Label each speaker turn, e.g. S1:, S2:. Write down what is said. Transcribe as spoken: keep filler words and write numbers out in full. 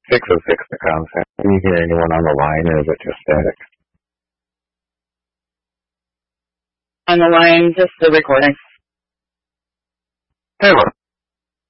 S1: six oh six to contact. Can you hear anyone on the line, or is it just static?
S2: On the line, just the recording.
S1: Hello.